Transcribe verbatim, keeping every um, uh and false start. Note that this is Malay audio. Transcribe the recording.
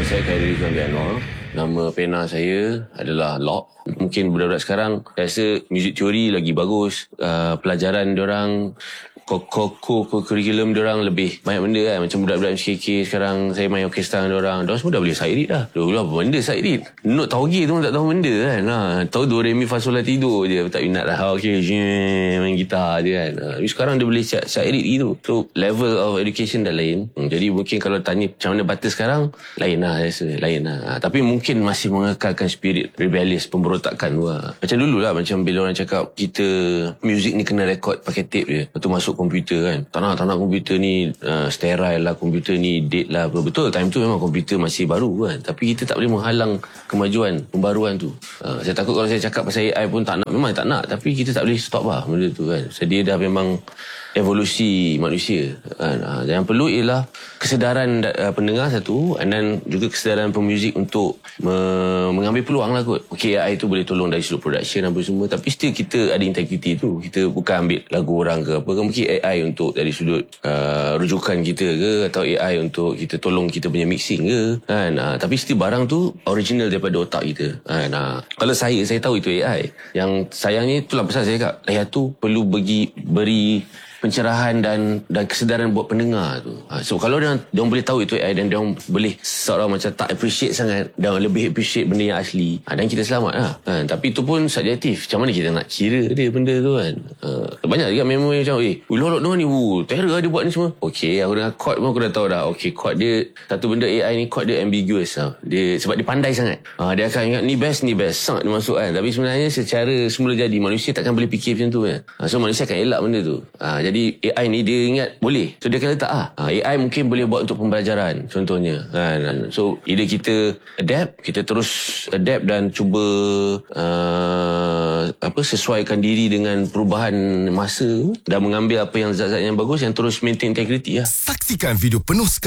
saya Khairi Zambiano. Nama pena saya adalah Lock. Mungkin budak-budak sekarang rasa music teori lagi bagus. Uh, pelajaran diorang, co-curriculum diorang lebih banyak benda kan. Macam budak-budak M C K sekarang, saya main orkestra dengan diorang. Diorang semua dah boleh sight read dah. Dulu apa benda sight read? Note tauge tu tak tahu benda kan. Ha, tahu do re mi fa sol la tidur je. Tak minat lah. Okay, main gitar je kan. Ha, tapi sekarang dia boleh sight read gitu. So level of education dah lain. Hmm, jadi mungkin kalau tanya macam mana batas sekarang, lain lah rasa. Lain lah. Ha, tapi mungkin masih mengekalkan spirit rebellious, pemberontakan tu lah. Macam dulu lah. Macam bila orang cakap kita muzik ni kena rekod pakai tape je. Lepas tu masuk komputer kan. Tak nak, tak nak komputer ni uh, sterile lah, komputer ni date lah. Betul, time tu memang komputer masih baru kan. Tapi kita tak boleh menghalang kemajuan, pembaruan tu. Uh, saya takut kalau saya cakap pasal A I pun tak nak. Memang tak nak. Tapi kita tak boleh stop lah benda tu kan. Sedia dah memang evolusi manusia. Uh, yang perlu ialah kesedaran uh, pendengar satu, and then juga kesedaran pemuzik untuk me- mengambil peluang lah kot. Okay, A I tu boleh tolong dari sudut production apa semua, tapi still kita ada integriti tu. Kita bukan ambil lagu orang ke apa ke. Mungkin A I untuk dari sudut uh, rujukan kita ke, atau A I untuk kita tolong kita punya mixing ke kan. Uh, tapi still barang tu original daripada otak kita kan. Uh, kalau saya, saya tahu itu A I. Yang sayangnya itulah pasal saya cakap, A I tu perlu bagi beri pencerahan dan dan kesedaran buat pendengar tu. Ha, so kalau dia dia boleh tahu itu A I dan dia boleh seorang macam tak appreciate sangat dan lebih appreciate benda yang asli, ha, dan kita selamat lah. Ha, tapi itu pun subjektif. Macam mana kita nak kira dia benda tu kan? Ha, banyak juga memori macam eh, ulolok dengar ni, wuh, terror dia buat ni semua. Okey, aku dengar chord pun aku dah tahu dah. Okey, chord dia, satu benda A I ni chord dia ambiguous tau. Dia sebab dia pandai sangat. Ha, dia akan ingat ni best, ni best. Sangat dia masuk kan. Tapi sebenarnya secara semula jadi manusia takkan boleh fikir macam tu kan. Ha, so manusia akan elak benda tu. Ha, jadi Jadi A I ni dia ingat boleh, so dia akan letak ah. Ha, A I mungkin boleh buat untuk pembelajaran contohnya kan. So either kita adapt, kita terus adapt dan cuba uh, apa sesuaikan diri dengan perubahan masa dan mengambil apa yang zat-zat yang bagus, yang terus maintain integriti lah. Saksikan video penuh